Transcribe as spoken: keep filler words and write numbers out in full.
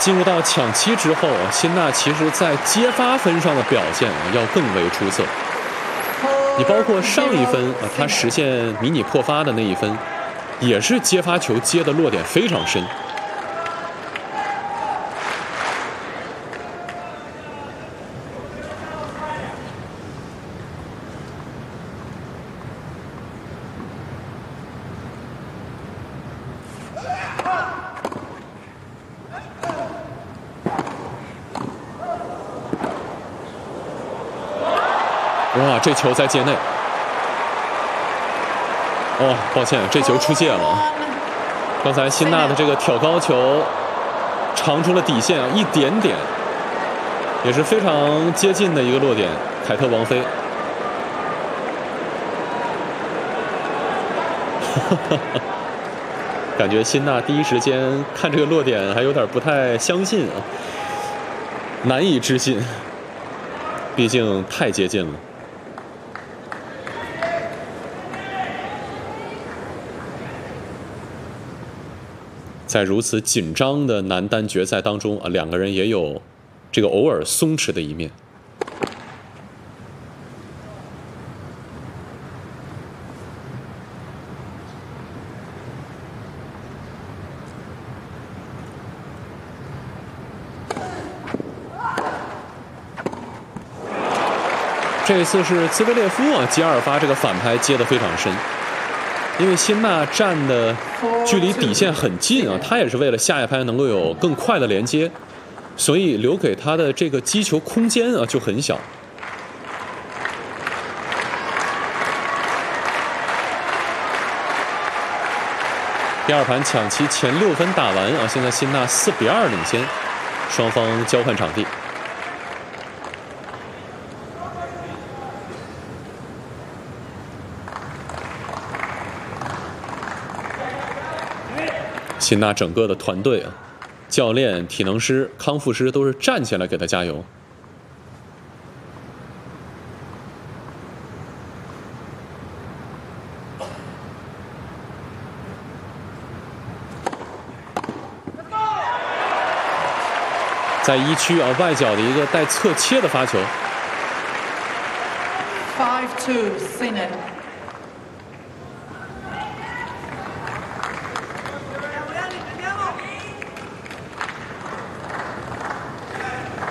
进入到抢七之后，辛纳其实在接发分上的表现要更为出色。你包括上一分啊，他实现迷你破发的那一分，也是接发球接的落点非常深。哇，这球在界内。哦，抱歉，这球出界了。刚才辛纳的这个挑高球长出了底线啊，一点点，也是非常接近的一个落点。凯特王妃，感觉辛纳第一时间看这个落点还有点不太相信啊，难以置信，毕竟太接近了。在如此紧张的男单决赛当中啊，两个人也有这个偶尔松弛的一面。这一次是兹维列夫啊，接二发这个反拍接得非常深。因为辛纳站的距离底线很近啊，他也是为了下一拍能够有更快的连接，所以留给他的这个击球空间啊就很小。第二盘抢七前六分打完啊，现在辛纳四比二领先，双方交换场地。辛纳整个的团队啊，教练、体能师、康复师都是站起来给他加油。在一区啊外角的一个带侧切的发球。 five two Sinner。